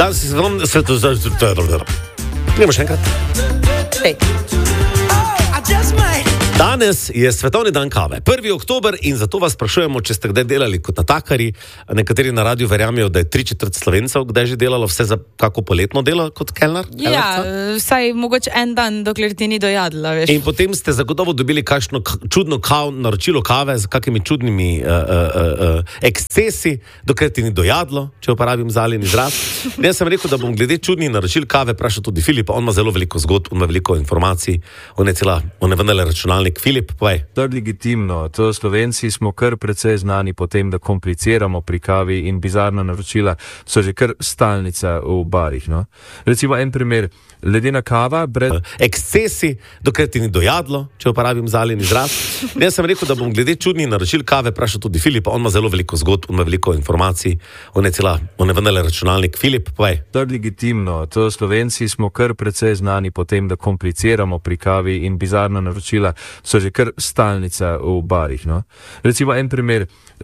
Danes si Gremo še enkrat. Hej. Danes je svetovni dan kave, 1. oktober, in zato vas sprašujemo, če ste kdaj delali kot natakarji. Nekateri na radiju verjamijo, da je 3/4 Slovencev kdaj že delalo vse za kako poletno delo kot kelner. Ja, vsaj mogoče en dan, dokler ti ni dojadla, veš. In potem ste zagotovo dobili kakšno čudno naročilo kave z kakimi čudnimi ekscesi, dokler ti ni dojadlo, če uporabim zaljen izraz. Jaz sem rekel, da bom glede čudnih naročil kave vprašal tudi Filipa. On ima zelo veliko zgodb, on ima veliko informacij, on je vendarle računalnik. Filip, povej. To je legitimno. To Slovenci smo kar precej znani po tem, da kompliciramo pri kavi, in bizarna naročila so že kar stalnica v barih. No? Recimo en primer, ledena kava brez ekscesi, dokler ti ni dojadlo, če uporabim zaljen izraz. Jaz sem rekel, da bom glede čudnih naročil kave vprašal tudi Filipa. On ima zelo veliko zgodb, on ima veliko informacij, on je vendarle računalnik. Filip, povej. To je legitimno. To Slovenci smo kar precej znani po tem, da kompliciramo pri kavi, in bizarna naročila so že kar stalnica v barih. No? Recimo en primer,